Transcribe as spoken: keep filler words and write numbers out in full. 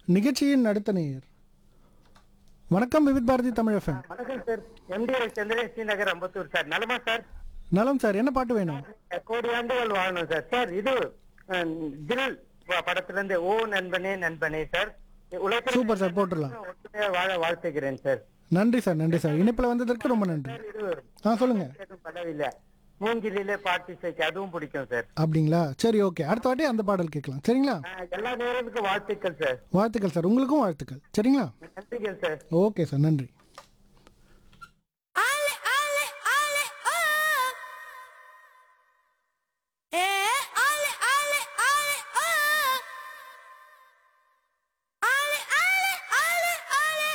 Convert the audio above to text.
நிகழ்ச்சியின் அடுத்த நேயர். வணக்கம் விவித் பாரதி தமிழ் எஃப்எம். வணக்கம் சார். எம்டிஆர் சந்திரன் ஸ்ரீநகர் அம்பத்தூர் சார். நலமா சார்? நலம் சார். என்ன பாட்டு வேணும்? கோடி ஆண்டுகள் வாழணும் சார். சார் இது அஹ், தில் ப- படத்துல இருந்து ஓ நண்பனே நண்பனே சார். உலகத்தில் சூப்பர் சார், போட்டுடலாம். ஒற்றுமையா வாழ வாழ்த்துகிறேன் சார். நன்றி சார், நன்றி சார். இணைப்பில் வந்ததற்கு ரொம்ப நன்றி. சார் இது ஆ சொல்லுங்க. படவில்லை, மூங்கிலே பாட்டு சேர்க்க அதுவும் பிடிக்கும் சார். அப்படிங்களா? சரி, ஓகே. அடுத்த வாட்டி அந்த பாடல் கேட்கலாம். சரிங்களா? அஹ், எல்லா நேரத்துக்கும் வாழ்த்துக்கள் சார். வாழ்த்துக்கள் சார். உங்களுக்கும் வாழ்த்துக்கள். சரிங்களா? நன்றிகள் சார். ஓகே சார், நன்றி.